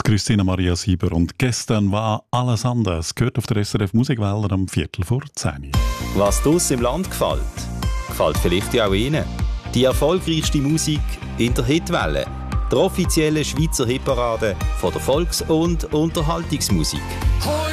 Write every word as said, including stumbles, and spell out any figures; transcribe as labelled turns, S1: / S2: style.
S1: Christina Maria Sieber und gestern war alles anders. Gehört auf der S R F Musikwelle am Viertel vor zehn.
S2: Was draussen im Land gefällt, gefällt vielleicht ja auch Ihnen. Die erfolgreichste Musik in der Hitwelle. Der offizielle Schweizer Hitparade von der Volks- und Unterhaltungsmusik.